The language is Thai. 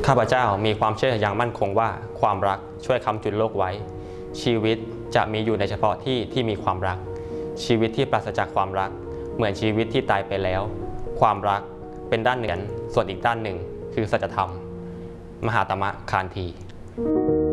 ข้าพเจ้ามีความเชื่ออย่างมั่นคงว่าความรักช่วยค้ำจุนโลกไว้ชีวิตจะมีอยู่ในเฉพาะที่ที่มีความรักชีวิตที่ปราศจากความรักเหมือนชีวิตที่ตายไปแล้วความรักเป็นด้านหนึ่งส่วนอีกด้านหนึ่งคือสัจธรรมมหาตมะคานธี